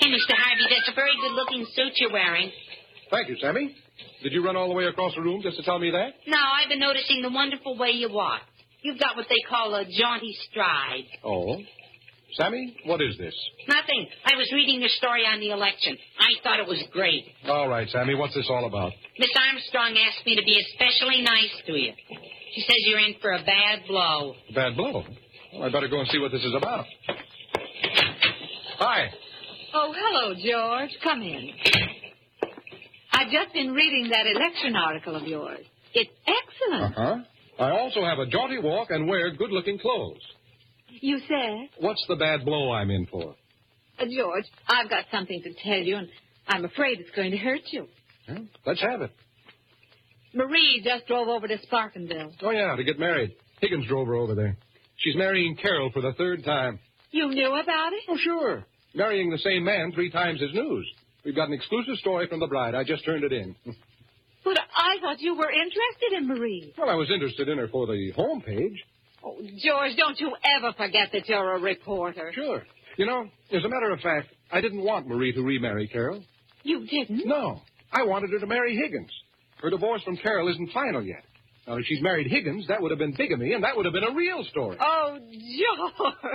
Hey, Mr. Harvey, that's a very good-looking suit you're wearing. Thank you, Sammy. Did you run all the way across the room just to tell me that? No, I've been noticing the wonderful way you walk. You've got what they call a jaunty stride. Oh? Sammy, what is this? Nothing. I was reading your story on the election. I thought it was great. All right, Sammy, what's this all about? Miss Armstrong asked me to be especially nice to you. She says you're in for a bad blow. Bad blow? Well, I better go and see what this is about. Hi. Oh, hello, George. Come in. I've just been reading that election article of yours. It's excellent. Uh-huh. I also have a jaunty walk and wear good-looking clothes. You said? What's the bad blow I'm in for? George, I've got something to tell you, and I'm afraid it's going to hurt you. Well, let's have it. Marie just drove over to Sparkenville. Oh, yeah, to get married. Higgins drove her over there. She's marrying Carol for the third time. You knew about it? Oh, sure. Marrying the same man 3 times is news. We've got an exclusive story from the bride. I just turned it in. But I thought you were interested in Marie. Well, I was interested in her for the home page. Oh, George, don't you ever forget that you're a reporter. Sure. You know, as a matter of fact, I didn't want Marie to remarry Carol. You didn't? No. I wanted her to marry Higgins. Her divorce from Carol isn't final yet. Now, if she'd married Higgins, that would have been bigamy, and that would have been a real story. Oh, George.